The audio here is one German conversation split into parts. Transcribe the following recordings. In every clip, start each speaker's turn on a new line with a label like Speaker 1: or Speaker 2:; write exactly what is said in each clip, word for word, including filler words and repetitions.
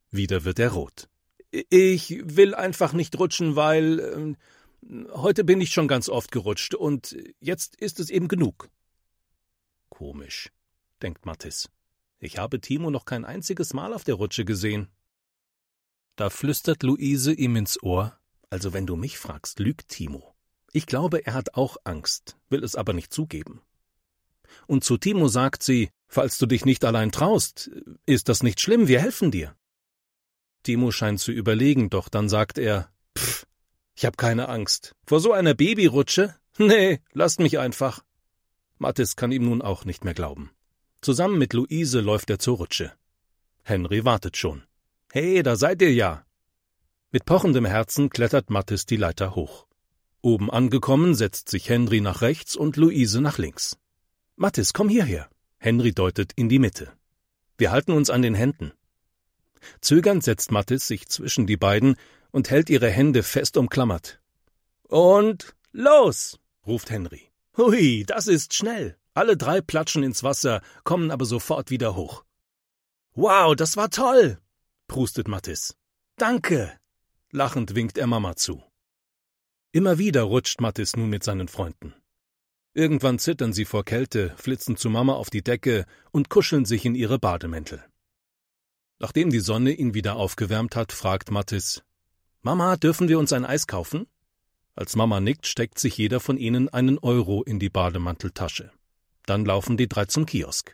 Speaker 1: Wieder wird er rot. »Ich will einfach nicht rutschen, weil äh, heute bin ich schon ganz oft gerutscht und jetzt ist es eben genug.« »Komisch«, denkt Mathis. »Ich habe Timo noch kein einziges Mal auf der Rutsche gesehen.« Da flüstert Luise ihm ins Ohr: »Also wenn du mich fragst, lügt Timo. Ich glaube, er hat auch Angst, will es aber nicht zugeben.« Und zu Timo sagt sie: »Falls du dich nicht allein traust, ist das nicht schlimm, wir helfen dir.« Timo scheint zu überlegen, doch dann sagt er: »Pff, ich hab keine Angst. Vor so einer Babyrutsche? Nee, lasst mich einfach.« Mathis kann ihm nun auch nicht mehr glauben. Zusammen mit Luise läuft er zur Rutsche. Henry wartet schon. »Hey, da seid ihr ja!« Mit pochendem Herzen klettert Mathis die Leiter hoch. Oben angekommen setzt sich Henry nach rechts und Luise nach links. »Mathis, komm hierher!« Henry deutet in die Mitte. »Wir halten uns an den Händen.« Zögernd setzt Mathis sich zwischen die beiden und hält ihre Hände fest umklammert. »Und los!« ruft Henry. »Hui, das ist schnell!« Alle drei platschen ins Wasser, kommen aber sofort wieder hoch. »Wow, das war toll!« prustet Mathis. »Danke!« Lachend winkt er Mama zu. Immer wieder rutscht Mathis nun mit seinen Freunden. Irgendwann zittern sie vor Kälte, flitzen zu Mama auf die Decke und kuscheln sich in ihre Bademäntel. Nachdem die Sonne ihn wieder aufgewärmt hat, fragt Mathis: »Mama, dürfen wir uns ein Eis kaufen?« Als Mama nickt, steckt sich jeder von ihnen einen Euro in die Bademanteltasche. Dann laufen die drei zum Kiosk.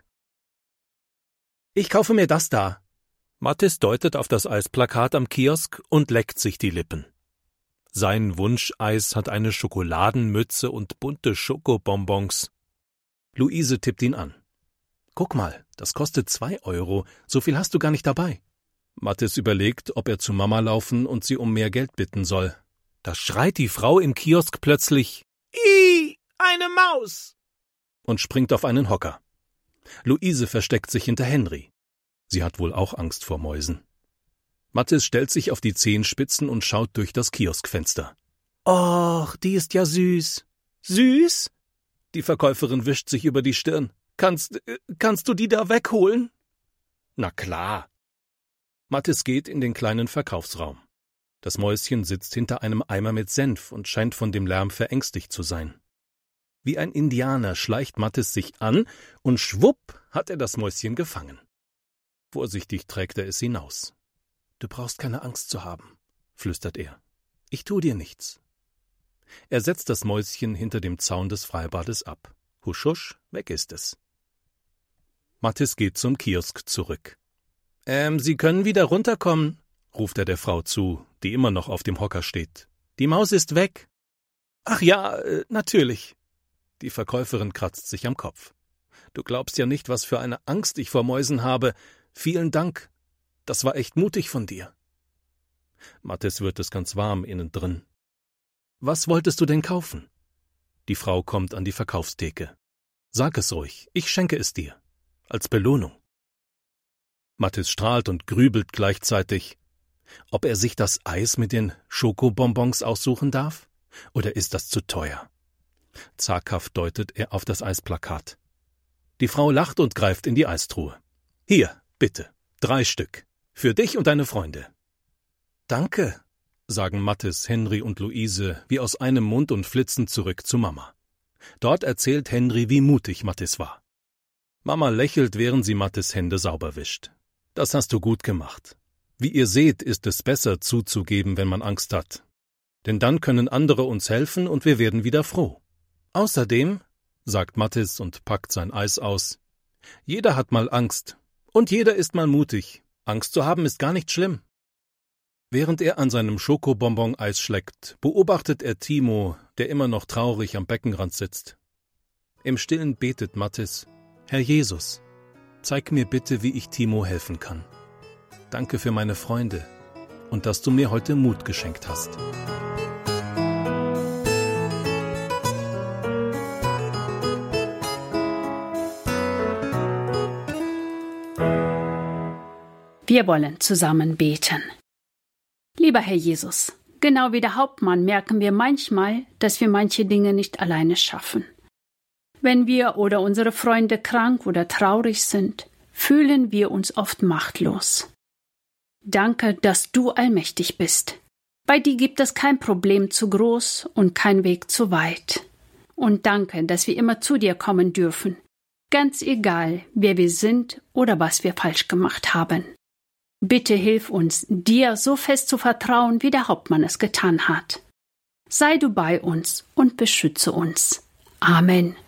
Speaker 1: »Ich kaufe mir das da.« Mathis deutet auf das Eisplakat am Kiosk und leckt sich die Lippen. Sein Wunscheis hat eine Schokoladenmütze und bunte Schokobonbons. Luise tippt ihn an. »Guck mal, das kostet zwei Euro, so viel hast du gar nicht dabei.« Mathis überlegt, ob er zu Mama laufen und sie um mehr Geld bitten soll. Da schreit die Frau im Kiosk plötzlich: »Ih, eine Maus!« und springt auf einen Hocker. Luise versteckt sich hinter Henry. Sie hat wohl auch Angst vor Mäusen. Mathis stellt sich auf die Zehenspitzen und schaut durch das Kioskfenster. »Och, die ist ja süß.« »Süß?« Die Verkäuferin wischt sich über die Stirn. Kannst, kannst du die da wegholen?« »Na klar.« Mathis geht in den kleinen Verkaufsraum. Das Mäuschen sitzt hinter einem Eimer mit Senf und scheint von dem Lärm verängstigt zu sein. Wie ein Indianer schleicht Mathis sich an und schwupp hat er das Mäuschen gefangen. Vorsichtig trägt er es hinaus. »Du brauchst keine Angst zu haben«, flüstert er. »Ich tu dir nichts.« Er setzt das Mäuschen hinter dem Zaun des Freibades ab. Husch, husch, weg ist es. Mathis geht zum Kiosk zurück. »Ähm, Sie können wieder runterkommen«, ruft er der Frau zu, die immer noch auf dem Hocker steht. »Die Maus ist weg.« »Ach ja, äh, natürlich.« Die Verkäuferin kratzt sich am Kopf. »Du glaubst ja nicht, was für eine Angst ich vor Mäusen habe. Vielen Dank. Das war echt mutig von dir.« Mathis wird es ganz warm innen drin. »Was wolltest du denn kaufen?« Die Frau kommt an die Verkaufstheke. »Sag es ruhig, ich schenke es dir. Als Belohnung.« Mathis strahlt und grübelt gleichzeitig. Ob er sich das Eis mit den Schokobonbons aussuchen darf? Oder ist das zu teuer? Zaghaft deutet er auf das Eisplakat. Die Frau lacht und greift in die Eistruhe. »Hier, bitte, drei Stück. Für dich und deine Freunde.« »Danke«, sagen Mathis, Henry und Luise wie aus einem Mund und flitzen zurück zu Mama. Dort erzählt Henry, wie mutig Mathis war. Mama lächelt, während sie Mathis Hände sauber wischt. »Das hast du gut gemacht. Wie ihr seht, ist es besser zuzugeben, wenn man Angst hat. Denn dann können andere uns helfen und wir werden wieder froh. Außerdem«, sagt Mathis und packt sein Eis aus, »jeder hat mal Angst. Und jeder ist mal mutig. Angst zu haben ist gar nicht schlimm.« Während er an seinem Schokobonbon-Eis schleckt, beobachtet er Timo, der immer noch traurig am Beckenrand sitzt. Im Stillen betet Mathis: »Herr Jesus, zeig mir bitte, wie ich Timo helfen kann. Danke für meine Freunde und dass du mir heute Mut geschenkt hast.«
Speaker 2: Wir wollen zusammen beten. Lieber Herr Jesus, genau wie der Hauptmann merken wir manchmal, dass wir manche Dinge nicht alleine schaffen. Wenn wir oder unsere Freunde krank oder traurig sind, fühlen wir uns oft machtlos. Danke, dass du allmächtig bist. Bei dir gibt es kein Problem zu groß und kein Weg zu weit. Und danke, dass wir immer zu dir kommen dürfen, ganz egal, wer wir sind oder was wir falsch gemacht haben. Bitte hilf uns, dir so fest zu vertrauen, wie der Hauptmann es getan hat. Sei du bei uns und beschütze uns. Amen.